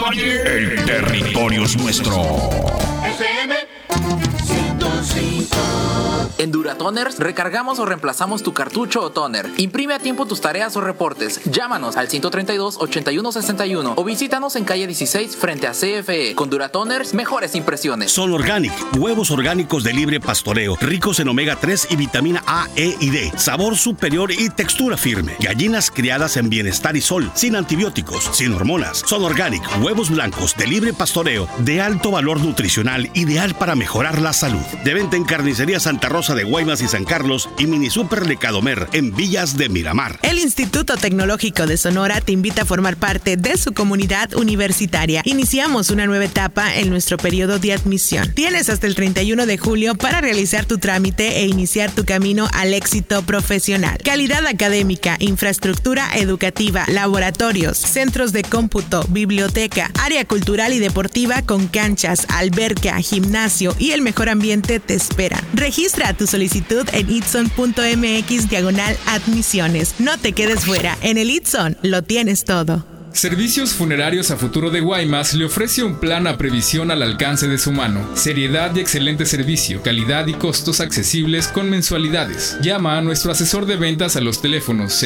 El territorio es nuestro. FM 105. En Duratoners recargamos o reemplazamos tu cartucho o toner. Imprime a tiempo tus tareas o reportes. Llámanos al 132-8161 o visítanos en calle 16 frente a CFE. Con Duratoners, mejores impresiones. Son Organic, huevos orgánicos de libre pastoreo, ricos en omega 3 y vitamina A, E y D. Sabor superior y textura firme. Gallinas criadas en bienestar y sol, sin antibióticos, sin hormonas. Son Organic, huevos blancos de libre pastoreo, de alto valor nutricional, ideal para mejorar la salud. De venta en Carnicería Santa Rosa de Guaymas y San Carlos y Mini Super de Cadomer en Villas de Miramar. El Instituto Tecnológico de Sonora te invita a formar parte de su comunidad universitaria. Iniciamos una nueva etapa en nuestro periodo de admisión. Tienes hasta el 31 de julio para realizar tu trámite e iniciar tu camino al éxito profesional. Calidad académica, infraestructura educativa, laboratorios, centros de cómputo, biblioteca, área cultural y deportiva con canchas, alberca, gimnasio y el mejor ambiente te espera. Registra tu solicitud en itson.mx/admisiones. No te quedes fuera. En el Itson lo tienes todo. Servicios Funerarios a Futuro de Guaymas le ofrece un plan a previsión al alcance de su mano. Seriedad y excelente servicio, calidad y costos accesibles con mensualidades. Llama a nuestro asesor de ventas a los teléfonos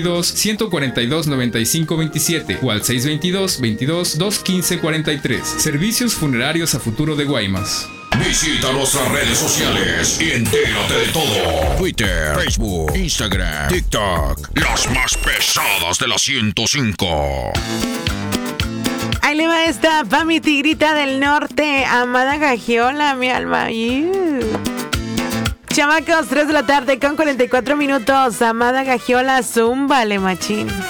622-142-9527 o al 622-22-215-43. Servicios Funerarios a Futuro de Guaymas. Visita nuestras redes sociales y entérate de todo. Twitter, Facebook, Instagram, TikTok. Las más pesadas de la 105. Ahí le va esta pa' mi tigrita del norte, Amada Gagiola, mi alma. Chamacos, 3 de la tarde con 44 minutos. Amada Gagiola, zúmbale, machín.